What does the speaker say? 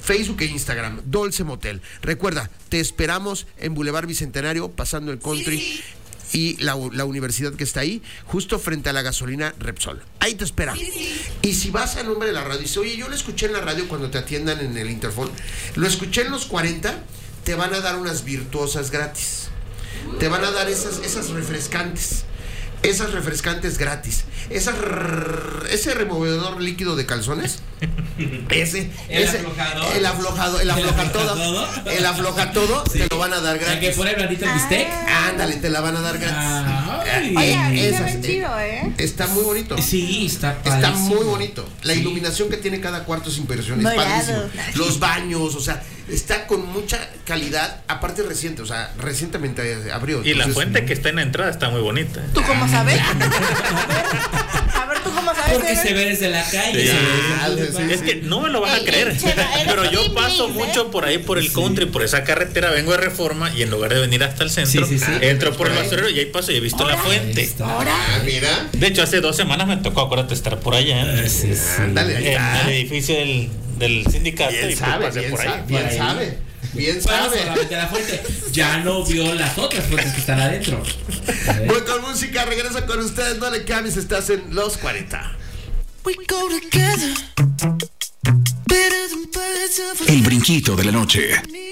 Facebook e Instagram, Dolce Motel. Recuerda, te esperamos en Boulevard Bicentenario, pasando el Country y la universidad que está ahí, justo frente a la gasolina Repsol. Ahí te espera. Y si vas al nombre de la radio y dices, oye, yo lo escuché en la radio cuando te atiendan en el interfón, lo escuché en los 40, te van a dar unas virtuosas gratis. Te van a dar esas refrescantes. Esas refrescantes gratis. Ese removedor líquido de calzones. El afloja todo, sí. Te lo van a dar gratis. ¿El que pone blandito el bistec? Ándale, te la van a dar gratis. Oye, chido, está muy bonito. Sí, está muy bonito. La iluminación que tiene cada cuarto es impresionante. Es padrísimo. Los baños, o sea, está con mucha calidad. Aparte reciente, o sea, recientemente abrió. Y entonces, la fuente que está en la entrada está muy bonita. ¿Tú cómo sabes? A ver, ¿tú cómo sabes? Porque se ve desde la calle. Es que no me lo vas a creer. Pero yo paso mucho por ahí, por el country, por esa carretera, vengo de Reforma y en lugar de venir hasta el centro, entro por el basurero y ahí paso y he visto la fuente. Mira. De hecho, hace 2 semanas me tocó, acuérdate, estar por allá. Dale, en el edificio del sindicato. Bien sabe. Solamente la fuente. Ya no vio las otras fuentes que están adentro. Voy con música, regreso con ustedes. No le cambies, estás en Los 40. El brinquito de la noche.